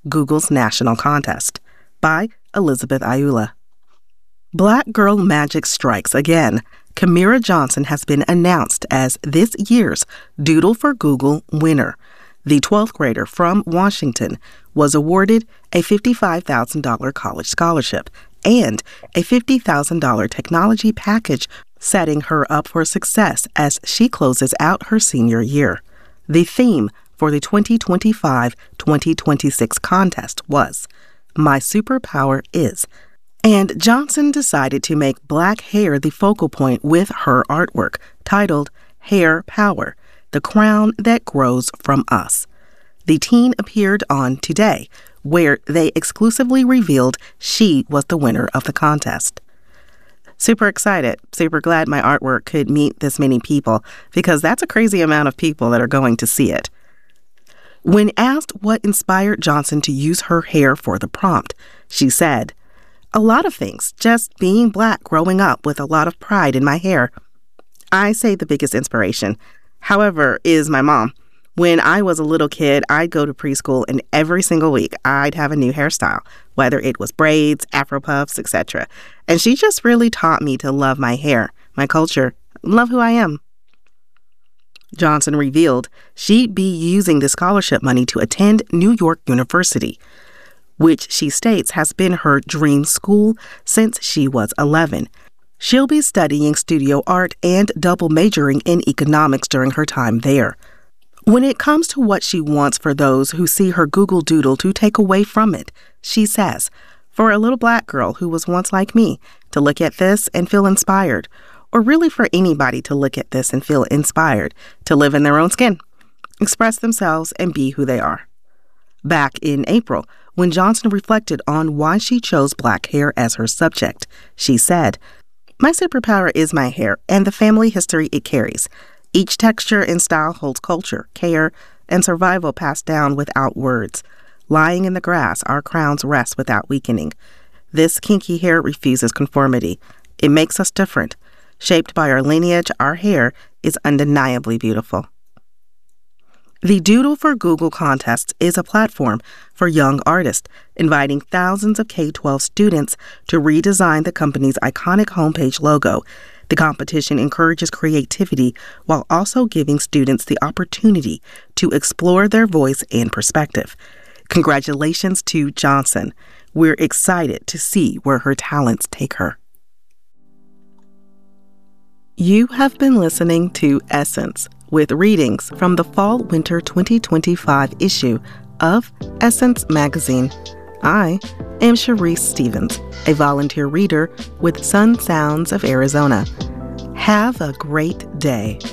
Google's national contest, by Elizabeth Ayula. Black Girl Magic strikes again. Kamira Johnson has been announced as this year's Doodle for Google winner. The 12th grader from Washington was awarded a $55,000 college scholarship and a $50,000 technology package, setting her up for success as she closes out her senior year. The theme for the 2025-2026 contest was "My Superpower Is," and Johnson decided to make black hair the focal point with her artwork, titled Hair Power, the Crown That Grows From Us. The teen appeared on Today, where they exclusively revealed she was the winner of the contest. Super excited, super glad my artwork could meet this many people, because that's a crazy amount of people that are going to see it. When asked what inspired Johnson to use her hair for the prompt, she said, "A lot of things, just being black growing up with a lot of pride in my hair. I say the biggest inspiration, however, is my mom. When I was a little kid, I'd go to preschool, and every single week I'd have a new hairstyle, whether it was braids, Afro puffs, etc. And she just really taught me to love my hair, my culture, love who I am." Johnson revealed she'd be using the scholarship money to attend New York University, which she states has been her dream school since she was 11. She'll be studying studio art and double majoring in economics during her time there. When it comes to what she wants for those who see her Google Doodle to take away from it, she says, "For a little black girl who was once like me to look at this and feel inspired, or really for anybody to look at this and feel inspired to live in their own skin, express themselves, and be who they are." Back in April, when Johnson reflected on why she chose black hair as her subject, she said, "My superpower is my hair and the family history it carries. Each texture and style holds culture, care, and survival passed down without words. Lying in the grass, our crowns rest without weakening. This kinky hair refuses conformity. It makes us different. Shaped by our lineage, our hair is undeniably beautiful." The Doodle for Google contest is a platform for young artists, inviting thousands of K-12 students to redesign the company's iconic homepage logo. The competition encourages creativity while also giving students the opportunity to explore their voice and perspective. Congratulations to Johnson. We're excited to see where her talents take her. You have been listening to Essence, with readings from the Fall-Winter 2025 issue of Essence Magazine. I am Sharice Stevens, a volunteer reader with Sun Sounds of Arizona. Have a great day.